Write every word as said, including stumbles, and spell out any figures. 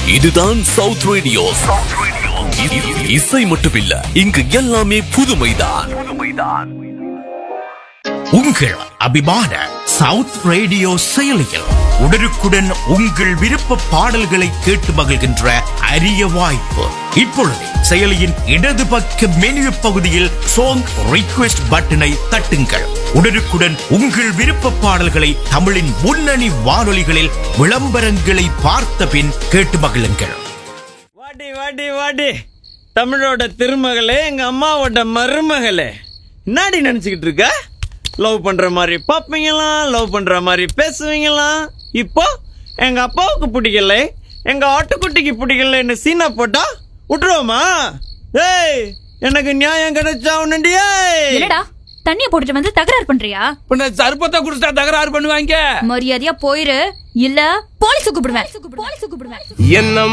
இதுதான் south radio. இசை மட்டுமில்ல, இங்கு எல்லாமே புதுமைதான். உங்கள் அபிமான சவுத் ரேடியோ செயலியில் உடனுக்குடன் உங்கள் விருப்ப பாடல்களை கேட்டு மகிழ்கின்ற அரிய வாய்ப்பு. இப்பொழுது செயலியின் இடது பக்க மெனு பகுதியில் சாங் ரிக்வெஸ்ட் பட்டனை தட்டுங்கள். உடனுக்குடன் உங்கள் விருப்ப பாடல்களை தமிழின் முன்னணி வானொலிகளில் விளம்பரங்களை பார்த்த பின் கேட்டு மகிழுங்கள். வாடி வாடி வாடி, தமிழோட திருமகளே, எங்க அம்மாவோட மருமகளே, என்னடி நினைச்சுக்கிட்டு இருக்க? லவ் பண்ற மாதிரி பாப்பீங்களாம், லவ் பண்ற மாதிரி பேசுவீங்களாம். இப்போ எங்க அப்பாவுக்கு பிடிக்கல, எங்க ஆட்டுக்குட்டிக்கு பிடிக்கலன்னு சீனா போட்டா விட்டுருவோமா? ஏய், எனக்கு நியாயம் கிடைச்சா உன்னுண்டியே. என்னடா தண்ணிய போட்டுட்டு வந்து தகராறு பண்றியா? பின்ன சர்பத்தை குடிச்சா தகராறு பண்ணுவாங்க. மரியாதையா போயிரு, இல்ல போலீஸ் கூப்பிடுவேன். என்ன